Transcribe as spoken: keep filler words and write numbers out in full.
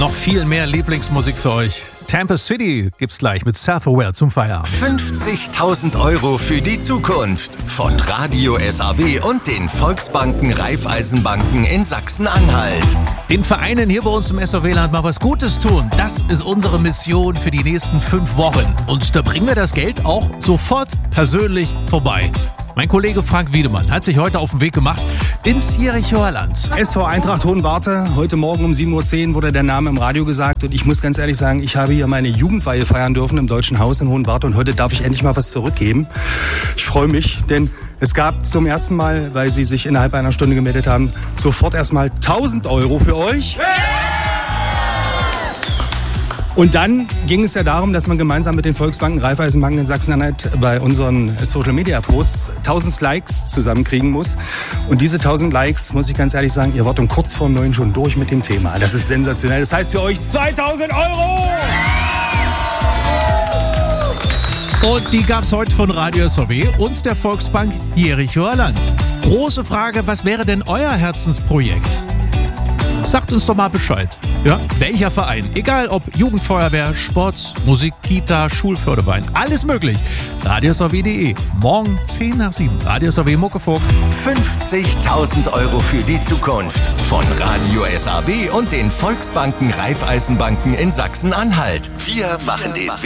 Noch viel mehr Lieblingsmusik für euch. Tampa City gibt's gleich mit Self-Aware zum Feierabend. fünfzigtausend Euro für die Zukunft von Radio S A W und den Volksbanken Raiffeisenbanken in Sachsen-Anhalt. Den Vereinen hier bei uns im S A W-Land mal was Gutes tun. Das ist unsere Mission für die nächsten fünf Wochen. Und da bringen wir das Geld auch sofort persönlich vorbei. Mein Kollege Frank Wiedemann hat sich heute auf den Weg gemacht ins Jerichoer Land. S V Eintracht Hohenwarte, heute Morgen um sieben Uhr zehn wurde der Name im Radio gesagt. Und ich muss ganz ehrlich sagen, ich habe hier meine Jugendweihe feiern dürfen im Deutschen Haus in Hohenwarte. Und heute darf ich endlich mal was zurückgeben. Ich freue mich, denn es gab zum ersten Mal, weil Sie sich innerhalb einer Stunde gemeldet haben, sofort erstmal tausend Euro für euch. Und dann ging es ja darum, dass man gemeinsam mit den Volksbanken, Raiffeisenbanken in Sachsen-Anhalt bei unseren Social-Media-Posts tausend Likes zusammenkriegen muss. Und diese tausend Likes, muss ich ganz ehrlich sagen, ihr wart um kurz vor neun schon durch mit dem Thema. Das ist sensationell. Das heißt für euch zweitausend Euro! Und die gab's heute von Radio S A W und der Volksbank Jerichoer Land. Große Frage, was wäre denn euer Herzensprojekt? Sagt uns doch mal Bescheid. Ja, welcher Verein? Egal ob Jugendfeuerwehr, Sport, Musik, Kita, Schulförderverein. Alles möglich. Radio S A W punkt de. Morgen zehn nach sieben. Radio S A W Muckefuck. fünfzigtausend Euro für die Zukunft von Radio S A W und den Volksbanken Raiffeisenbanken in Sachsen-Anhalt. Wir machen den